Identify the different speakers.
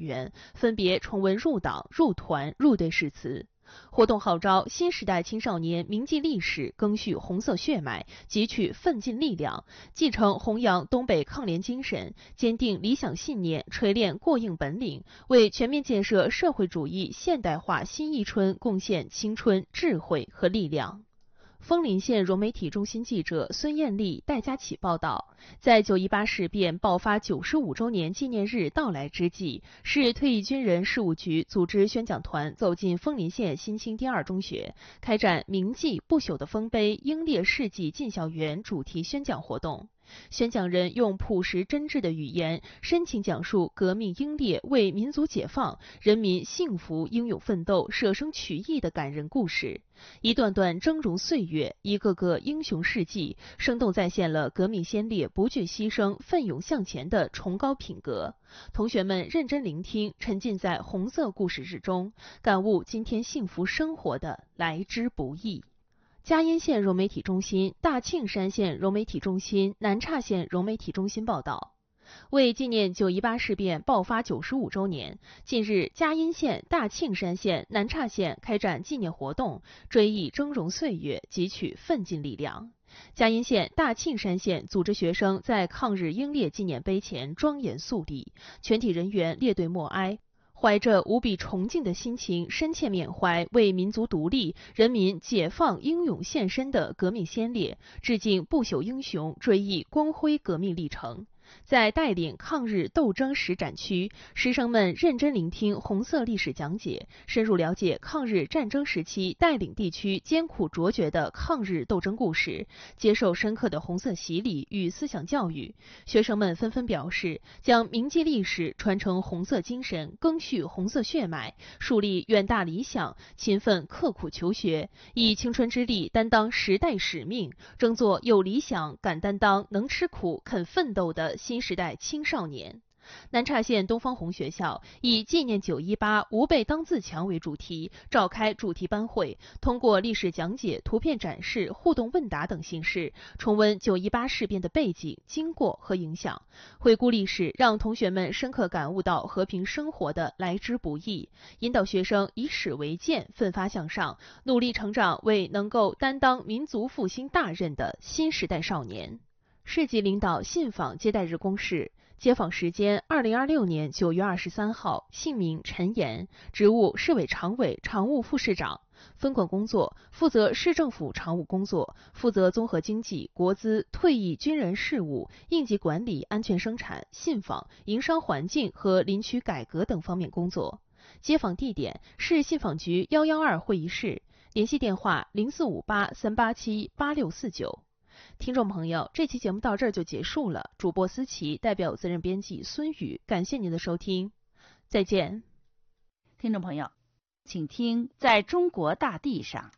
Speaker 1: 员分别重温入党、入团、入队誓词。活动号召新时代青少年铭记历史，赓续红色血脉，汲取奋进力量，继承弘扬东北抗联精神，坚定理想信念，锤炼过硬本领，为全面建设社会主义现代化新一春贡献青春、智慧和力量。枫林县融媒体中心记者孙艳丽、戴佳琪报道，在9·18事变爆发95周年纪念日到来之际，市退役军人事务局组织宣讲团走进枫林县新青第二中学，开展铭记不朽的丰碑英烈事迹进校园主题宣讲活动。宣讲人用朴实真挚的语言，深情讲述革命英烈为民族解放、人民幸福英勇奋斗、舍生取义的感人故事。一段段峥嵘岁月，一个个英雄事迹，生动再现了革命先烈不惧牺牲、奋勇向前的崇高品格。同学们认真聆听，沉浸在红色故事之中，感悟今天幸福生活的来之不易。嘉荫县融媒体中心、大庆山县融媒体中心、南岔县融媒体中心报道，为纪念9·18事变爆发95周年，近日嘉荫县、大庆山县、南岔县开展纪念活动，追忆峥嵘岁月，汲取奋进力量。嘉荫县、大庆山县组织学生在抗日英烈纪念碑前庄严肃立，全体人员列队默哀。怀着无比崇敬的心情，深切缅怀为民族独立、人民解放英勇献身的革命先烈，致敬不朽英雄，追忆光辉革命历程。在带领抗日斗争实展区，师生们认真聆听红色历史讲解，深入了解抗日战争时期带领地区艰苦卓绝的抗日斗争故事，接受深刻的红色洗礼与思想教育。学生们纷纷表示，将铭记历史、传承红色精神、赓续红色血脉，树立远大理想，勤奋刻苦求学，以青春之力担当时代使命，争做有理想、敢担当、能吃苦、肯奋斗的新时代青少年。南岔县东方红学校以纪念9·18吾辈当自强为主题，召开主题班会，通过历史讲解、图片展示、互动问答等形式，重温9·18事变的背景、经过和影响，回顾历史，让同学们深刻感悟到和平生活的来之不易，引导学生以史为鉴，奋发向上，努力成长为能够担当民族复兴大任的新时代少年。市级领导信访接待日公示。接访时间：2026年9月23号，姓名陈岩，职务市委常委、常务副市长。分管工作：负责市政府常务工作，负责综合经济、国资、退役军人事务、应急管理、安全生产、信访、营商环境和林区改革等方面工作。接访地点：市信访局112会议室，联系电话0458-387-8649。听众朋友，这期节目到这儿就结束了。主播思琪代表责任编辑孙宇，感谢您的收听，再见。
Speaker 2: 听众朋友，请听《在中国大地上》。